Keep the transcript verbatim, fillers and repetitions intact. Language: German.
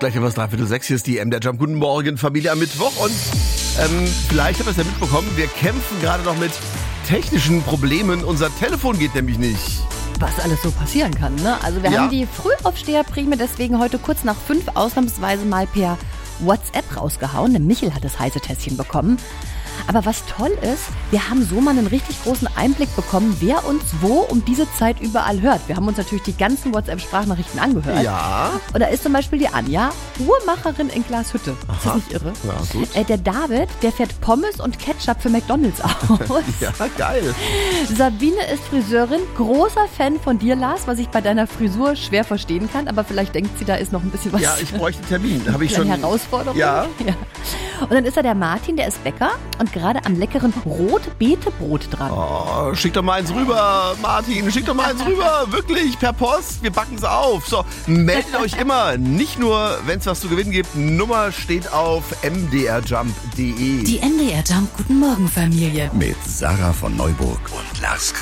Gleich etwas dreiviertel sechs. Hier ist die M D R Jump. Guten Morgen, Familie am Mittwoch. Und ähm, vielleicht habt ihr es ja mitbekommen, wir kämpfen gerade noch mit technischen Problemen. Unser Telefon geht nämlich nicht. Was alles so passieren kann, ne? Also wir Ja. haben die Frühaufsteherprämie deswegen heute kurz nach fünf ausnahmsweise mal per WhatsApp rausgehauen. Der Michel hat das heiße Tässchen bekommen. Aber was toll ist, wir haben so mal einen richtig großen Einblick bekommen, wer uns wo um diese Zeit überall hört. Wir haben uns natürlich die ganzen WhatsApp-Sprachnachrichten angehört. Ja. Und da ist zum Beispiel die Anja, Uhrmacherin in Glashütte. Ist das nicht irre? Ja, gut. Äh, der David, der fährt Pommes und Ketchup für McDonald's aus. Ja, geil. Sabine ist Friseurin, großer Fan von dir, Lars, was ich bei deiner Frisur schwer verstehen kann, aber vielleicht denkt sie, da ist noch ein bisschen was. Ja, ich bräuchte einen Termin. Habe ich Eine schon. Herausforderung. Ja. ja. Und dann ist da der Martin, der ist Bäcker und gerade am leckeren Rotbeetebrot dran. Oh, schick doch mal eins rüber, Martin. Schick doch mal eins rüber. Wirklich, per Post. Wir backen es auf. So, meldet euch immer. Nicht nur, wenn es was zu gewinnen gibt. Nummer steht auf m d r jump punkt d e. Die M D R Jump Guten Morgen Familie. Mit Sarah von Neuburg und Lars Christian.